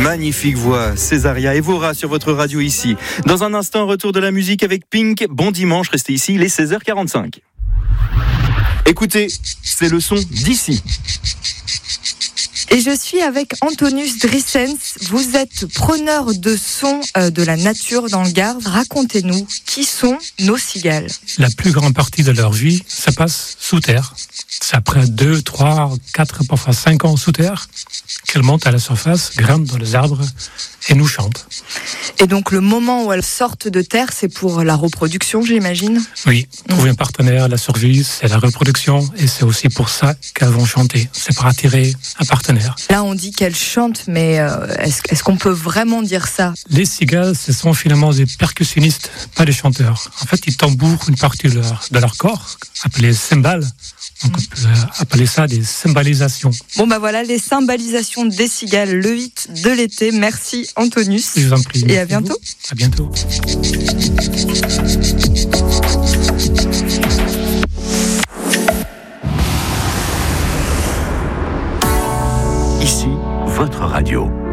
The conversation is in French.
magnifique voix, Césaria Evora sur votre radio ici. Dans un instant, retour de la musique avec Pink. Bon dimanche, restez ici, il est 16h45. Écoutez, c'est le son d'ici. Et je suis avec Antonius Drissens. Vous êtes preneur de son de la nature dans le Gard. Racontez-nous, qui sont nos cigales ? La plus grande partie de leur vie, ça passe sous terre. C'est après 2, 3, 4, parfois 5 ans sous terre qu'elles montent à la surface, grimpent dans les arbres et nous chantent. Et donc le moment où elles sortent de terre, c'est pour la reproduction, j'imagine ? Oui, trouver un partenaire, la survie, c'est la reproduction et c'est aussi pour ça qu'elles vont chanter. C'est pour attirer un partenaire. Là, on dit qu'elles chantent, mais est-ce qu'on peut vraiment dire ça ? Les cigales, ce sont finalement des percussionnistes, pas des chanteurs. En fait, ils tambourent une partie de leur corps, appelée cymbales. Donc on peut appeler ça des cymbalisations. Bon bah voilà, les cymbalisations des cigales, le hit de l'été. Merci Antonius. Je vous en prie. Et à bientôt. À bientôt. Ici, votre radio.